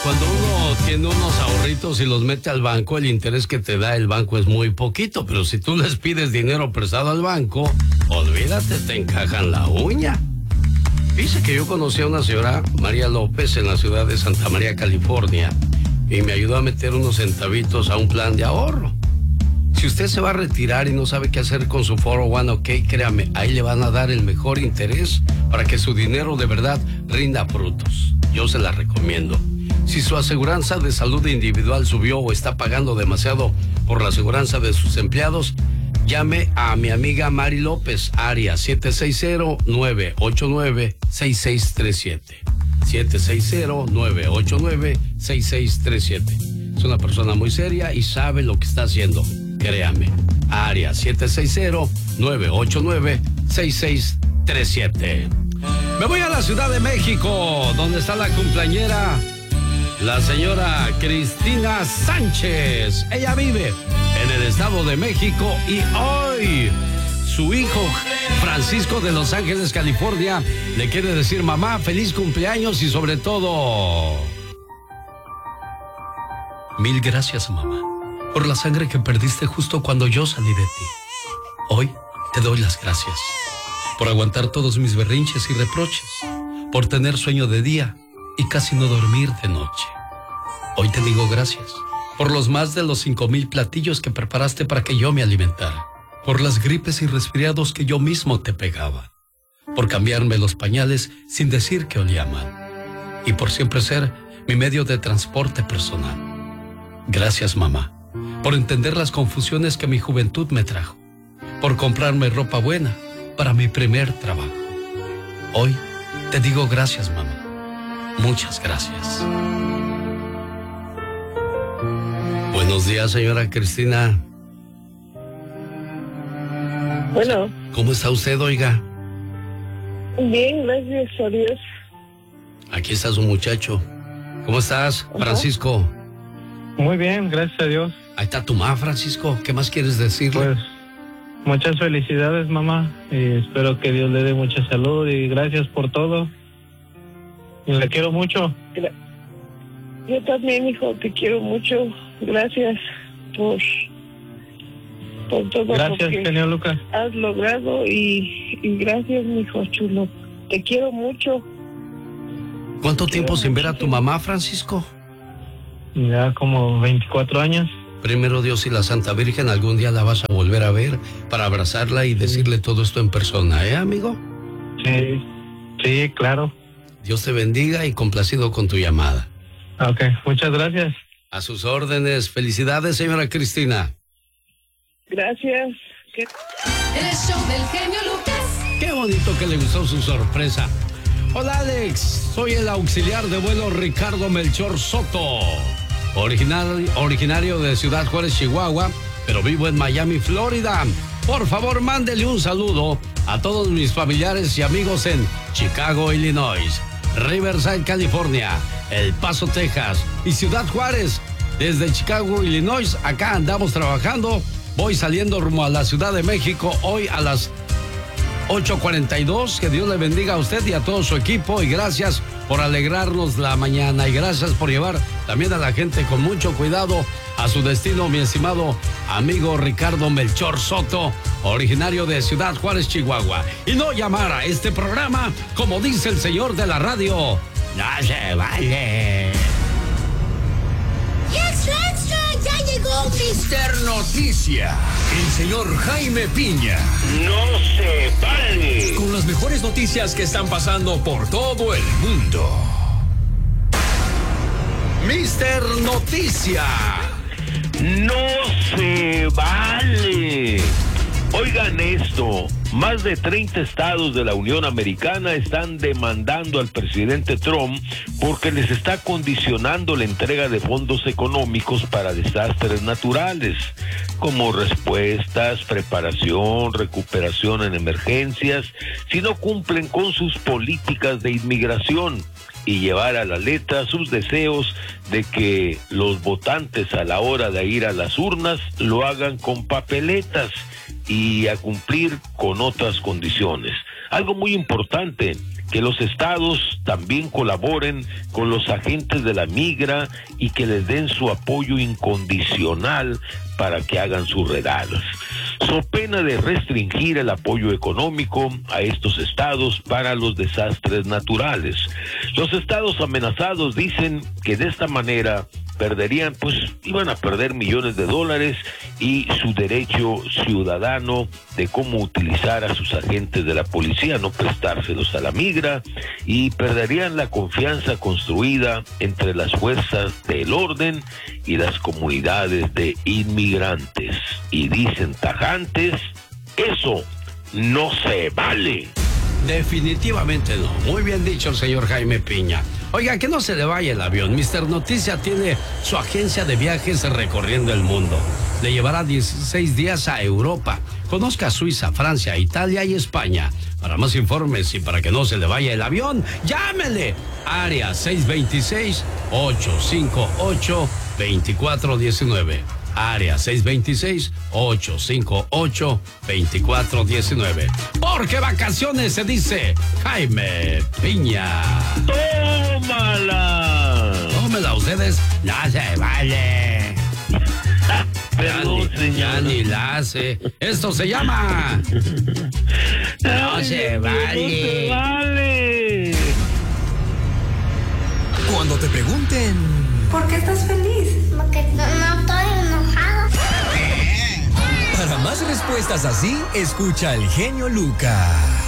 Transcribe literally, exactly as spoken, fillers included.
Cuando uno tiene unos ahorritos y los mete al banco, el interés que te da el banco es muy poquito, pero si tú les pides dinero prestado al banco, olvídate, te encajan la uña. Dice que yo conocí a una señora, María López, en la ciudad de Santa María, California, y me ayudó a meter unos centavitos a un plan de ahorro. Si usted se va a retirar y no sabe qué hacer con su cuatro oh uno, ok, créame, ahí le van a dar el mejor interés para que su dinero de verdad rinda frutos. Yo se la recomiendo. Si su aseguranza de salud individual subió o está pagando demasiado por la aseguranza de sus empleados, llame a mi amiga Mari López, área siete seis cero, nueve ocho nueve, seis seis tres siete. siete seis cero, nueve ocho nueve, seis seis tres siete. Es una persona muy seria y sabe lo que está haciendo. Créame. Área siete seis cero, nueve ocho nueve, seis seis tres siete. Me voy a la Ciudad de México, donde está la cumpleañera, la señora Cristina Sánchez. Ella vive en el Estado de México y hoy su hijo Francisco de Los Ángeles, California, le quiere decir: mamá, feliz cumpleaños y sobre todo, mil gracias, mamá, por la sangre que perdiste justo cuando yo salí de ti. Hoy te doy las gracias por aguantar todos mis berrinches y reproches, por tener sueño de día y casi no dormir de noche. Hoy te digo gracias por los más de los cinco mil platillos que preparaste para que yo me alimentara, por las gripes y resfriados que yo mismo te pegaba, por cambiarme los pañales sin decir que olía mal, y por siempre ser mi medio de transporte personal. Gracias, mamá, por entender las confusiones que mi juventud me trajo, por comprarme ropa buena para mi primer trabajo. Hoy te digo gracias, mamá. Muchas gracias. Buenos días, señora Cristina. Bueno. ¿Cómo está usted, oiga? Bien, gracias a Dios. Aquí está su muchacho. ¿Cómo estás, Ajá. Francisco? Muy bien, gracias a Dios. Ahí está tu mamá, Francisco. ¿Qué más quieres decirle? Pues muchas felicidades, mamá, y espero que Dios le dé mucha salud y gracias por todo. Y le quiero mucho. Yo también, hijo, te quiero mucho. Gracias por, por todo Gracias, lo que señor Lucas. has logrado y, y gracias, mi hijo chulo. Te quiero mucho. ¿Cuánto Te tiempo quiero sin ver a tu muchísimo. mamá, Francisco? Ya como veinticuatro años. Primero Dios y la Santa Virgen, algún día la vas a volver a ver para abrazarla y decirle todo esto en persona, ¿eh, amigo? Sí, sí, claro. Dios te bendiga y complacido con tu llamada. Ok, muchas gracias. A sus órdenes. Felicidades, señora Cristina. Gracias. ¿Qué? El show del genio Lucas. Qué bonito que le gustó su sorpresa. Hola, Alex. Soy el auxiliar de vuelo Ricardo Melchor Soto. Original, originario de Ciudad Juárez, Chihuahua, pero vivo en Miami, Florida. Por favor, mándele un saludo a todos mis familiares y amigos en Chicago, Illinois, Riverside, California, El Paso, Texas y Ciudad Juárez. Desde Chicago, Illinois, acá andamos trabajando. Voy saliendo rumbo a la Ciudad de México hoy a las ocho cuarenta y dos. Que Dios le bendiga a usted y a todo su equipo y gracias por alegrarnos la mañana y gracias por llevar también a la gente con mucho cuidado a su destino, mi estimado amigo Ricardo Melchor Soto, originario de Ciudad Juárez, Chihuahua. Y no llamar a este programa, como dice el señor de la radio, no se vale. ¡Extra, extra! ¡Ya llegó mister Noticia, el señor Jaime Piña. ¡No se vale! Con las mejores noticias que están pasando por todo el mundo. mister Noticia. ¡No se vale! Oigan esto, más de treinta estados de la Unión Americana están demandando al presidente Trump porque les está condicionando la entrega de fondos económicos para desastres naturales, como respuestas, preparación, recuperación en emergencias, si no cumplen con sus políticas de inmigración, y llevar a la letra sus deseos de que los votantes a la hora de ir a las urnas lo hagan con papeletas y a cumplir con otras condiciones. Algo muy importante, que los estados también colaboren con los agentes de la migra y que les den su apoyo incondicional para que hagan sus redadas, so pena de restringir el apoyo económico a estos estados para los desastres naturales. Los estados amenazados dicen que de esta manera perderían, pues iban a perder millones de dólares y su derecho ciudadano de cómo utilizar a sus agentes de la policía, no prestárselos a la migra, y perderían la confianza construida entre las fuerzas del orden y las comunidades de inmigrantes. Y dicen tajantes, eso no se vale. Definitivamente no. Muy bien dicho, señor Jaime Piña. Oiga, que no se le vaya el avión. mister Noticia tiene su agencia de viajes recorriendo el mundo. Le llevará dieciséis días a Europa. Conozca Suiza, Francia, Italia y España. Para más informes y para que no se le vaya el avión, llámele. Área seis dos seis, ocho cinco ocho, dos cuatro uno nueve. Área seis dos seis, ocho cinco ocho, dos cuatro uno nueve. Porque vacaciones se dice Jaime Piña. ¡Tómala! Tómela ustedes, no se vale. Perdón, ya, ni, ya ni la hace. Esto se llama No Ay, se no vale. se vale. Cuando te pregunten... ¿Por qué estás feliz? Porque no, no estoy enojado. Para más respuestas así, escucha al genio Lucas.